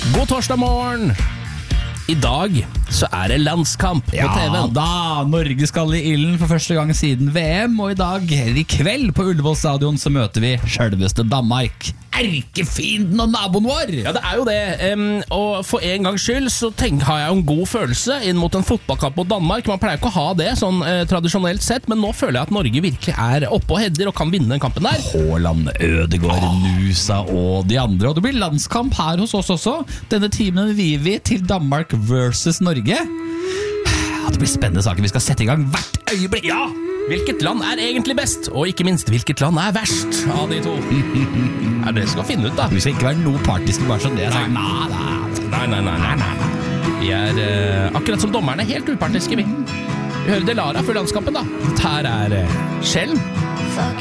God torsdag morgen. I dag så det landskamp på TV-en. Da, Norge skal i ilden for første gang siden VM. Og i kveld på Ullevål stadion så møter vi selveste Danmark. Erkefienden og naboen vår. Ja, det jo det. Og for en gangs skyld så har jeg en god følelse inn mot en fotballkamp mot Danmark. Man pleier ikke å ha det sånn tradisjonelt sett, men nå føler jeg at Norge virkelig oppe og header og kan vinne den kampen der. Haaland, Ødegaard, Nusa og de andre. Og det blir landskamp her hos oss også. Denne timen vier vi til Danmark versus Norge. Det blir spennende saker. Vi skal sette i gang hvert øyeblikk. Ja! Hvilket land egentlig best? Og ikke minst, hvilket land verst av de to? Det skal finne ut da. Vi skal ikke være noe partiske, bare sånn det jeg sagt. Nei. Vi akkurat som dommerne, helt upartiske vi. Vi hører Delara før landskampen da. Dette her Skjell.